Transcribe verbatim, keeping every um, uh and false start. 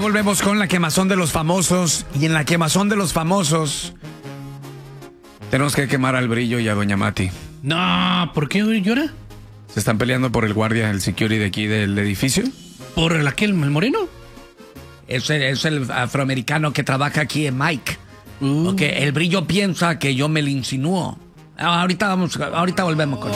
volvemos con la quemazón de los famosos. Y en la quemazón de los famosos tenemos que quemar al Brillo y a Doña Mati. No, ¿por qué llora? Se están peleando por el guardia, el security de aquí del edificio. ¿Por el aquel, el moreno? Es el, es el afroamericano que trabaja aquí en Mike. Uh. Porque el Brillo piensa que yo me le insinúo. Ahorita vamos, ahorita volvemos con